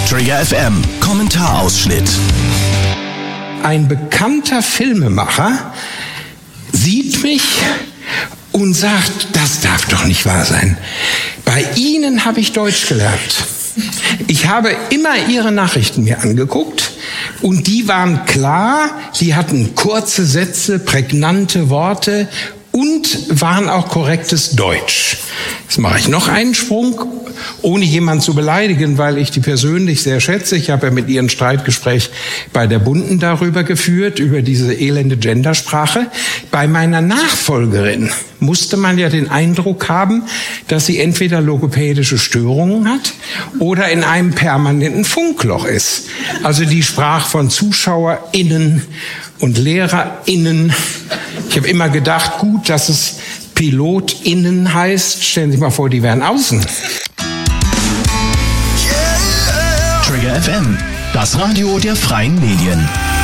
Trigger FM Kommentarausschnitt. Ein bekannter Filmemacher sieht mich und sagt, das darf doch nicht wahr sein. Bei Ihnen habe ich Deutsch gelernt. Ich habe immer Ihre Nachrichten mir angeguckt und die waren klar, die hatten kurze Sätze, prägnante Worte und waren auch korrektes Deutsch. Jetzt mache ich noch einen Sprung, ohne jemanden zu beleidigen, weil ich die persönlich sehr schätze. Ich habe ja mit ihr ein Streitgespräch bei der Bunden darüber geführt, über diese elende Gendersprache. Bei meiner Nachfolgerin musste man ja den Eindruck haben, dass sie entweder logopädische Störungen hat oder in einem permanenten Funkloch ist. Also die sprach von ZuschauerInnen und LehrerInnen. Ich habe immer gedacht, gut, dass es PilotInnen heißt. Stellen Sie sich mal vor, die wären außen. Trigger FM, das Radio der freien Medien.